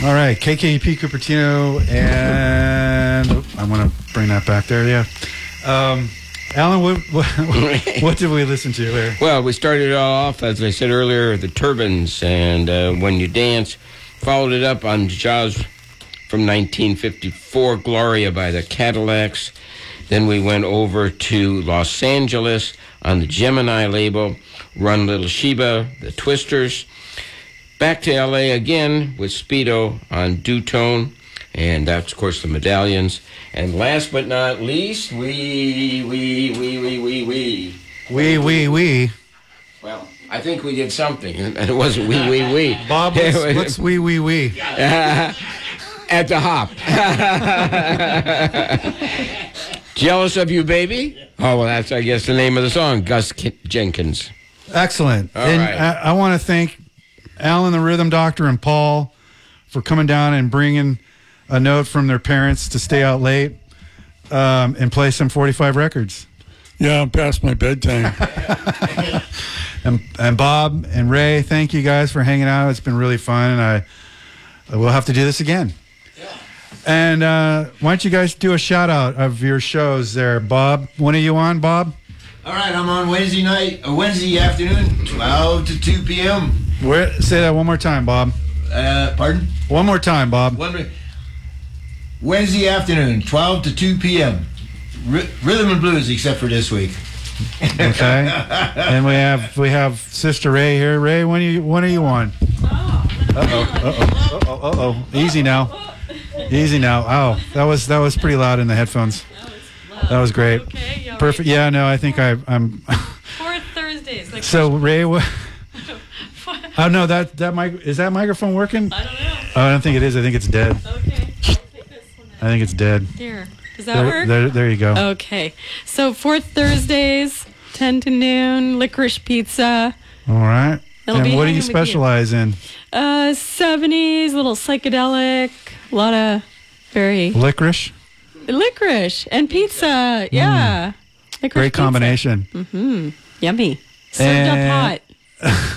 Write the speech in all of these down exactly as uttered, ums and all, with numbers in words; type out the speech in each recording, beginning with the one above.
All right, K K U P Cupertino, and oh, I want to bring that back there. Yeah, um, Alan, what, what, what did we listen to there? Well, we started it all off, as I said earlier, the Turbans, and uh, When You Dance. Followed it up on jazz from nineteen fifty-four, Gloria by the Cadillacs. Then we went over to Los Angeles on the Gemini label, Run Little Sheba, the Twisters. Back to L A again with Speedo on Dutone, and that's, of course, the Medallions. And last but not least, we, we, we, we, we, we. We, we, we. Well, I think we did something, and it wasn't we, we, we. Bob, what's, what's we, we, we? Uh, at the hop. Jealous of You, Baby? Oh, well, that's, I guess, the name of the song, Gus K- Jenkins. Excellent. All and right. I, I want to thank Alan, the Rhythm Doctor, and Paul for coming down and bringing a note from their parents to stay out late um, and play some forty-five records. Yeah, I'm past my bedtime. and, and Bob and Ray, thank you guys for hanging out. It's been really fun, and I we'll have to do this again. Yeah. And uh, why don't you guys do a shout out of your shows there, Bob? When are you on, Bob? All right, I'm on Wednesday night, uh, Wednesday afternoon, twelve to two p.m. Where, say that one more time, Bob. Uh, pardon? One more time, Bob. One, Wednesday afternoon, twelve to two p.m. R- Rhythm and blues, except for this week. Okay. And we have we have Sister Ray here. Ray, when are you when are you on? Uh oh. Uh oh. Uh oh. Uh oh. Easy now. Easy now. Oh, that was that was pretty loud in the headphones. That was great. Okay, perfect. Yeah, no, I think I, I'm. Fourth Thursdays. Like so Ray, what? Oh no, that that mic is that microphone working? I don't know. Oh, I don't think it is. I think it's dead. Okay. Take this one I think it's dead. Here. Does that There, work? there, there you go. Okay. So fourth Thursdays, ten to noon, licorice pizza. All right. It'll And be what do you hanging with specialize in? Uh, seventies, little psychedelic, a lot of very Licorice. licorice and pizza. Yeah. Licorice Great pizza. combination. Mm-hmm. Yummy. Served And- up hot.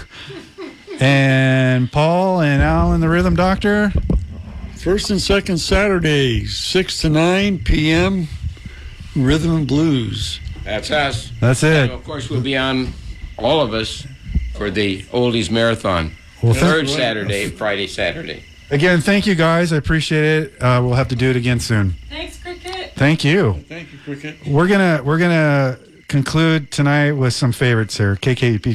And Paul and Alan, the Rhythm Doctor. First and second Saturdays, six to nine p.m., Rhythm and Blues. That's us. That's And it. of course, we'll be on, all of us, for the Oldies Marathon. Well, Third thank- Saturday, Friday, Saturday. Again, thank you guys. I appreciate it. Uh, we'll have to do it again soon. Thanks, Cricket. Thank you. Thank you, Cricket. We're gonna we're gonna conclude tonight with some favorites here. K K U P